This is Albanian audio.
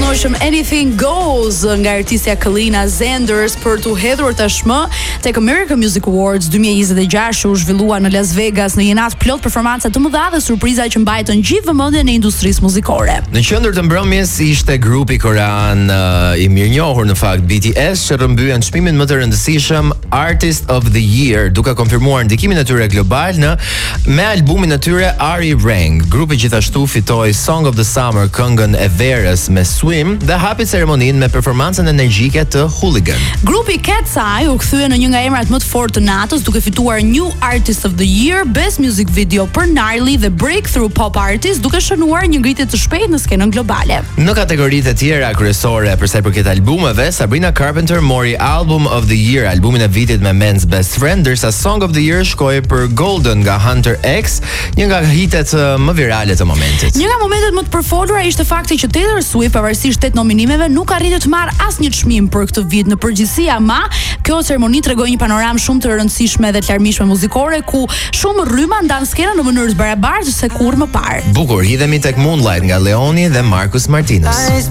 këndoshëm Anything Goes nga artistja Kalina Zenders për t'u hedhur tashmë tek American Music Awards 2026 u zhvillua në Las Vegas në një natë plot performanca të mëdha dhe surpriza që mbajtën gjithë vëmendjen e industrisë muzikore. Në qendër të mbrëmjes ishte grupi korean i mirënjohur në fakt BTS që rrëmbyen çmimin më të rëndësishëm Artist of the Year, duke konfirmuar ndikimin e tyre global me albumin e tyre Ari Rang. Grupi gjithashtu fitoi Song of the Summer, këngën e verës me Swim dhe hapi ceremoninë me performancën energjike të Hooligan. Grupi Cat's Eye u kthye në një nga emrat më të fortë të natës duke fituar New Artist of the Year, Best Music Video për Gnarly dhe Breakthrough Pop Artist, duke shënuar një ngritje të shpejtë në skenën globale. Në kategoritë e tjera kryesore për sa i përket albumeve, Sabrina Carpenter mori Album of the Year, albumin e vitit me Men's Best Friend, ndërsa Song of the Year shkoi për Golden nga Hunter X, një nga hitet më virale të momentit. Një nga momentet më të përfolura ishte fakti që Taylor Swift, pavarësisht 8 nominimeve, nuk arriti të marrë asnjë çmim për këtë vit në përgjithësi, ama kjo ceremoni tregoi një panoramë shumë të rëndësishme dhe të larmishme muzikore, ku shumë rryma ndan skenën në mënyrë të barabartë se kurrë më parë. Bukur, hidhemi tek Moonlight nga Leoni dhe Marcus Martinez.